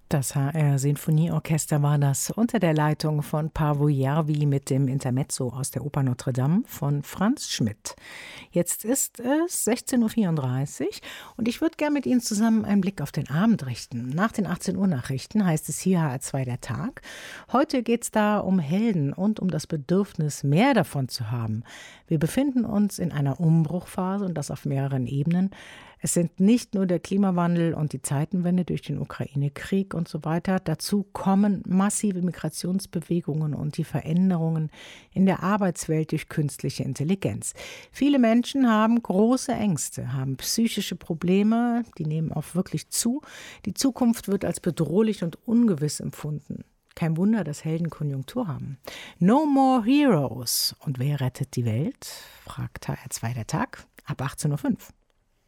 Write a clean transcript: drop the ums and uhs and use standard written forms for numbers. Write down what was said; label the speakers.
Speaker 1: Das HR-Sinfonieorchester war das unter der Leitung von Paavo Järvi mit dem Intermezzo aus der Oper Notre Dame von Franz Schmidt. Jetzt ist es 16.34 Uhr und ich würde gerne mit Ihnen zusammen einen Blick auf den Abend richten. Nach den 18 Uhr Nachrichten heißt es hier HR2 der Tag. Heute geht es da um Helden und um das Bedürfnis, mehr davon zu haben. Wir befinden uns in einer Umbruchphase und das auf mehreren Ebenen. Es sind nicht nur der Klimawandel und die Zeitenwende durch den Ukraine-Krieg und so weiter. Dazu kommen massive Migrationsbewegungen und die Veränderungen in der Arbeitswelt durch künstliche Intelligenz. Viele Menschen haben große Ängste, haben psychische Probleme, die nehmen auch wirklich zu. Die Zukunft wird als bedrohlich und ungewiss empfunden. Kein Wunder, dass Helden Konjunktur haben. No more heroes. Und wer rettet die Welt? Fragt HR2 der Tag ab 18.05 Uhr.